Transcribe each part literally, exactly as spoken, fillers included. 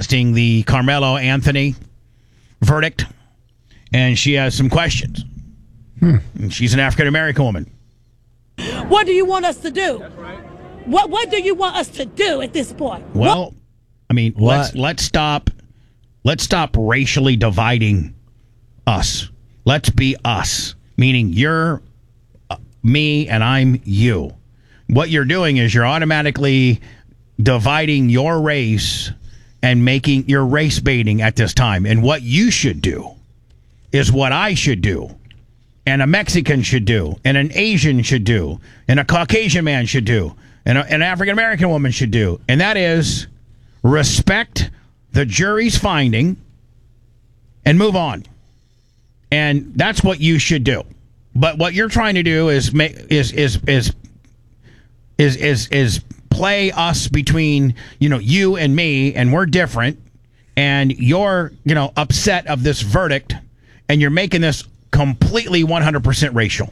digesting the Carmelo Anthony verdict, and she has some questions. Hmm. And she's an African-American woman. What do you want us to do? That's right. What What do you want us to do at this point? Well, what? I mean, what? let's let's stop let's stop racially dividing us. Let's be us, meaning you're uh, me and I'm you. What you're doing is you're automatically dividing your race and making your race baiting at this time. And what you should do is what I should do, and a Mexican should do, and an Asian should do, and a Caucasian man should do, and a, an African-American woman should do. And that is respect the jury's finding and move on. And that's what you should do. But what you're trying to do is make is is is is is is play us between, you know, you and me, and we're different, and you're, you know, upset of this verdict, and you're making this completely one hundred percent racial.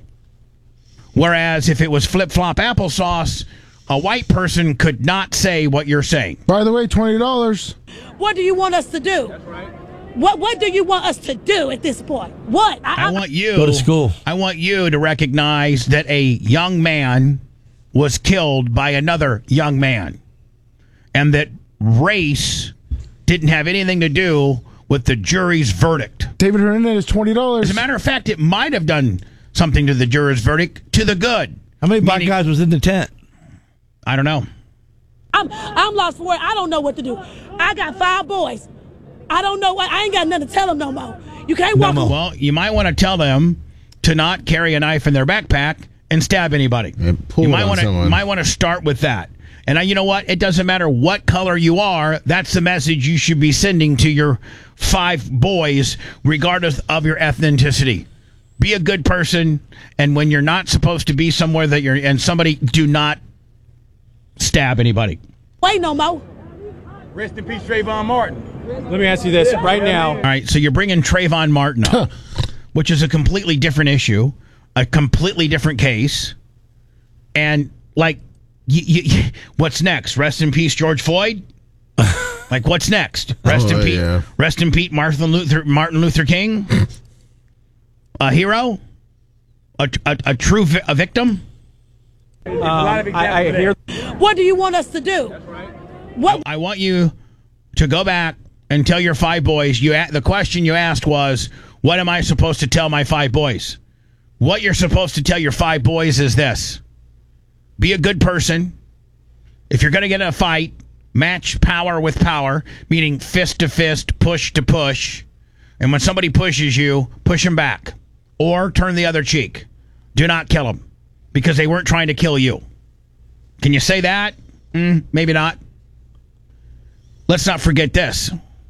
Whereas if it was flip-flop applesauce, a white person could not say what you're saying. By the way, twenty dollars. What do you want us to do? That's right. What What do you want us to do at this point? What? I, I want you go to school. I want you to recognize that a young man was killed by another young man, and that race didn't have anything to do with the jury's verdict. David Hernandez, twenty dollars. As a matter of fact, it might have done something to the juror's verdict to the good. How many black Meaning, guys was in the tent? I don't know. I'm I'm lost for it. I don't know what to do. I got five boys. I don't know what. I ain't got nothing to tell them no more. You can't walk. No, well, you might want to tell them to not carry a knife in their backpack and stab anybody. And pull you might want to someone. might want to start with that. And I, you know what? It doesn't matter what color you are. That's the message you should be sending to your five boys, regardless of your ethnicity. Be a good person, and when you're not supposed to be somewhere that you're, and somebody, do not stab anybody. Wait no more. Rest in peace, Trayvon Martin. Let me ask you this right now. All right, so you're bringing Trayvon Martin up, which is a completely different issue, a completely different case, and like, y- y- y- what's next? Rest in peace, George Floyd. Like, what's next? Rest Oh, in peace. yeah. Rest in peace, Martin Luther Martin Luther King. A hero, a a, a true vi- a victim. Um, I, I hear. What do you want us to do? What? I want you to go back and tell your five boys. You a- the question you asked was, what am I supposed to tell my five boys? What you're supposed to tell your five boys is this: be a good person. If you're going to get in a fight, match power with power, meaning fist to fist, push to push. And when somebody pushes you, push them back. Or turn the other cheek. Do not kill them, because they weren't trying to kill you. Can you say that? Mm, maybe not. Let's not forget this.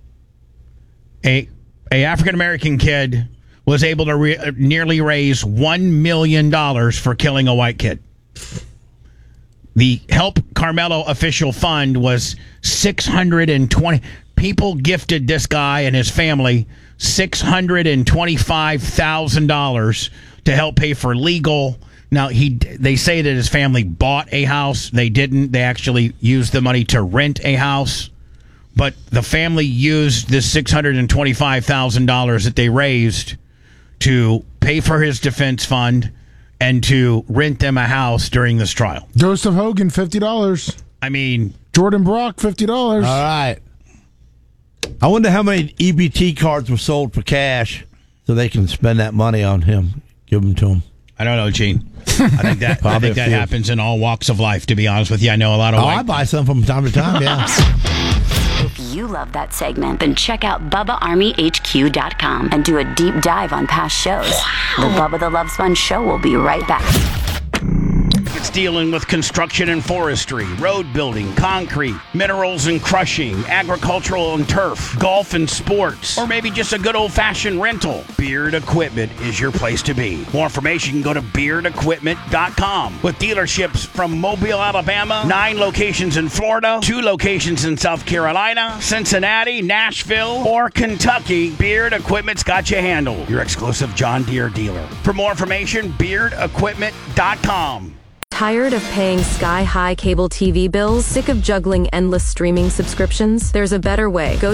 A a African-American kid was able to re- nearly raise one million dollars for killing a white kid. The Help Carmelo official fund was six hundred twenty. People gifted this guy and his family six hundred twenty-five thousand dollars to help pay for legal. Now, he they say that his family bought a house. They didn't. They actually used the money to rent a house. But the family used this six hundred twenty-five thousand dollars that they raised to pay for his defense fund and to rent them a house during this trial. Joseph Hogan, fifty dollars. I mean, Jordan Brock, fifty dollars. All right. I wonder how many E B T cards were sold for cash so they can spend that money on him. Give them to him. I don't know, Gene. I think that I think that happens in all walks of life, to be honest with you. I know a lot of Oh, white- I buy some from time to time, yeah. If you love that segment, then check out Bubba Army H Q dot com and do a deep dive on past shows. The Bubba the Love Sponge Show will be right back. It's dealing with construction and forestry, road building, concrete, minerals and crushing, agricultural and turf, golf and sports, or maybe just a good old-fashioned rental. Beard Equipment is your place to be. More information, go to beard equipment dot com. With dealerships from Mobile, Alabama, nine locations in Florida, two locations in South Carolina, Cincinnati, Nashville, or Kentucky, Beard Equipment's got you handled. Your exclusive John Deere dealer. For more information, beard equipment dot com. Tired of paying sky-high cable T V bills? Sick of juggling endless streaming subscriptions? There's a better way. Go